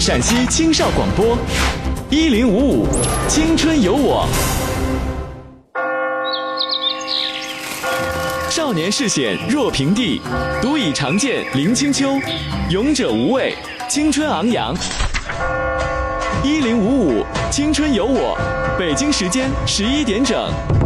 陕西青少广播1055青春有我。少年视险若平地，独倚长剑临清秋。勇者无畏，青春昂扬。1055青春有我，北京时间11点整。